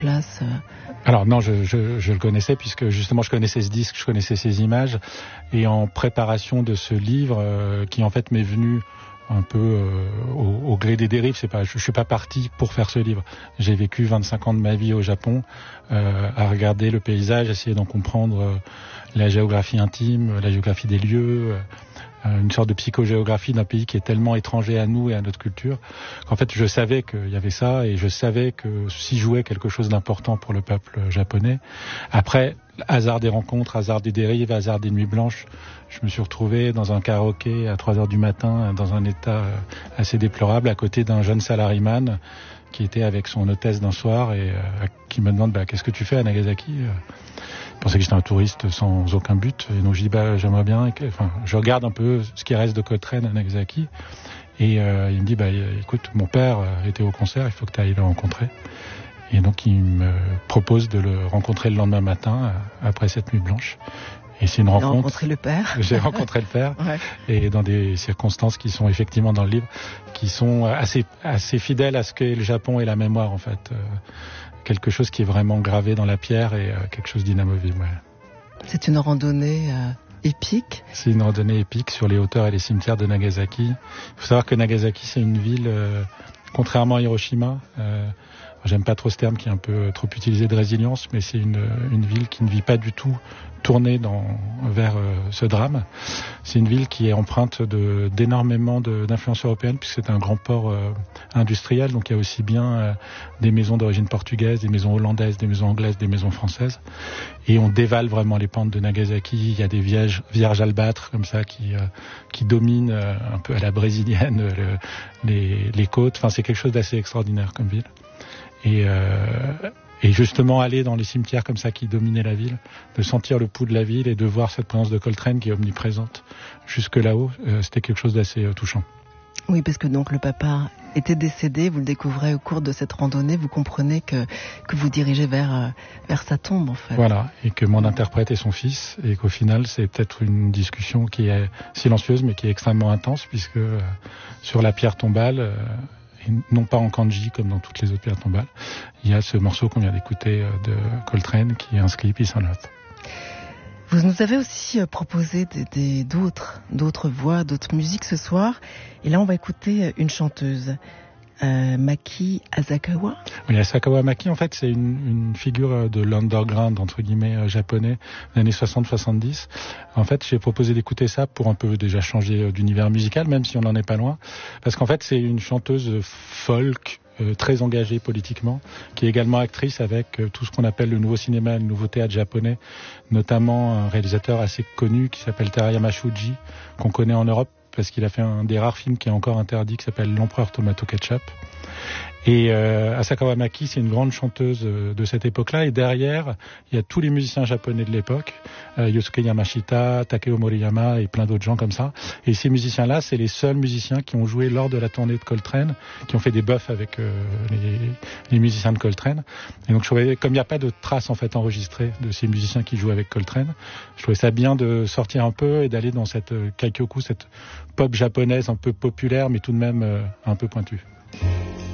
place Alors non, je le connaissais puisque justement je connaissais ce disque, je connaissais ces images, et en préparation de ce livre qui en fait m'est venu un peu au gré des dérives. Je suis pas parti pour faire ce livre. J'ai vécu 25 ans de ma vie au Japon à regarder le paysage, essayer d'en comprendre la géographie intime, la géographie des lieux, une sorte de psychogéographie d'un pays qui est tellement étranger à nous et à notre culture, qu'en fait je savais qu'il y avait ça, et je savais que s'y jouait quelque chose d'important pour le peuple japonais. Après, hasard des rencontres, hasard des dérives, hasard des nuits blanches, je me suis retrouvé dans un karaoké à 3h du matin, dans un état assez déplorable, à côté d'un jeune salariman qui était avec son hôtesse d'un soir et qui me demande qu'est-ce que tu fais à Nagasaki. Je pensais que j'étais un touriste sans aucun but, et donc je dis j'aimerais bien, je regarde un peu ce qui reste de Coltrane à Nagasaki, et il me dit écoute, mon père était au concert, il faut que tu ailles le rencontrer. Et donc il me propose de le rencontrer le lendemain matin après cette nuit blanche. Et c'est une rencontre. Rencontré le père. J'ai rencontré le père. Ouais. Et dans des circonstances qui sont effectivement dans le livre, qui sont assez fidèles à ce qu'est le Japon et la mémoire en fait. Quelque chose qui est vraiment gravé dans la pierre et quelque chose d'inamovible. Ouais. C'est une randonnée épique. C'est une randonnée épique sur les hauteurs et les cimetières de Nagasaki. Il faut savoir que Nagasaki, c'est une ville, contrairement à Hiroshima, j'aime pas trop ce terme qui est un peu trop utilisé, de résilience, mais c'est une ville qui ne vit pas du tout tournée vers ce drame. C'est une ville qui est empreinte d'énormément d'influences européennes, puisque c'est un grand port industriel, donc il y a aussi bien des maisons d'origine portugaise, des maisons hollandaises, des maisons anglaises, des maisons françaises. Et on dévale vraiment les pentes de Nagasaki. Il y a des vierges albâtres comme ça qui dominent un peu à la brésilienne les côtes. Enfin, c'est quelque chose d'assez extraordinaire comme ville. Et justement aller dans les cimetières comme ça qui dominaient la ville, de sentir le pouls de la ville et de voir cette présence de Coltrane qui est omniprésente jusque là-haut, c'était quelque chose d'assez touchant. Oui, parce que donc le papa était décédé, vous le découvrez au cours de cette randonnée, vous comprenez que vous dirigez vers sa tombe en fait. Voilà, et que mon interprète est son fils, et qu'au final c'est peut-être une discussion qui est silencieuse mais qui est extrêmement intense, puisque sur la pierre tombale, et non pas en kanji comme dans toutes les autres pierres tombales, il y a ce morceau qu'on vient d'écouter de Coltrane qui est inscrit Peace on Earth. Vous nous avez aussi proposé d'autres voix, d'autres musiques ce soir, et là on va écouter une chanteuse, Maki Asakawa. Oui, Asakawa Maki, en fait, c'est une figure de l'underground, entre guillemets, japonais, des années 60-70. En fait, j'ai proposé d'écouter ça pour un peu déjà changer d'univers musical, même si on n'en est pas loin. Parce qu'en fait, c'est une chanteuse folk, très engagée politiquement, qui est également actrice avec tout ce qu'on appelle le nouveau cinéma, le nouveau théâtre japonais, notamment un réalisateur assez connu qui s'appelle Terayama Shuji, qu'on connaît en Europe, parce qu'il a fait un des rares films qui est encore interdit, qui s'appelle L'Empereur Tomato Ketchup. Et Asakawa Maki, c'est une grande chanteuse de cette époque-là. Et derrière, il y a tous les musiciens japonais de l'époque, Yosuke Yamashita, Takeo Moriyama et plein d'autres gens comme ça. Et ces musiciens-là, c'est les seuls musiciens qui ont joué lors de la tournée de Coltrane, qui ont fait des buffs avec les musiciens de Coltrane. Et donc, je trouvais, comme il n'y a pas de traces en fait enregistrées de ces musiciens qui jouent avec Coltrane, je trouvais ça bien de sortir un peu et d'aller dans cette kaikyoku, cette pop japonaise un peu populaire, mais tout de même un peu pointue.